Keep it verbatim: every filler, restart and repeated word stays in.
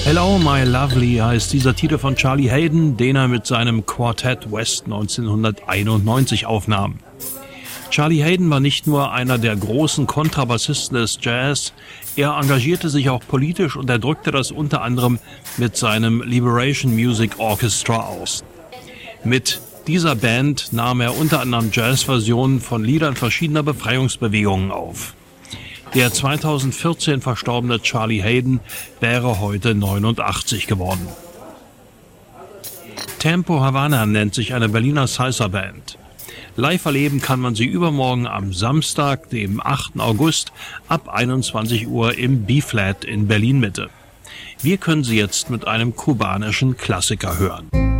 Hello My Lovely heißt dieser Titel von Charlie Haden, den er mit seinem Quartet West neunzehnhunderteinundneunzig aufnahm. Charlie Haden war nicht nur einer der großen Kontrabassisten des Jazz, er engagierte sich auch politisch und er drückte das unter anderem mit seinem Liberation Music Orchestra aus. Mit dieser Band nahm er unter anderem Jazzversionen von Liedern verschiedener Befreiungsbewegungen auf. Der zweitausendvierzehn verstorbene Charlie Haden wäre heute neunundachtzig geworden. Tempo Havana nennt sich eine Berliner Salsa-Band. Live erleben kann man sie übermorgen am Samstag, dem achten August, ab einundzwanzig Uhr im B-Flat in Berlin-Mitte. Wir können sie jetzt mit einem kubanischen Klassiker hören.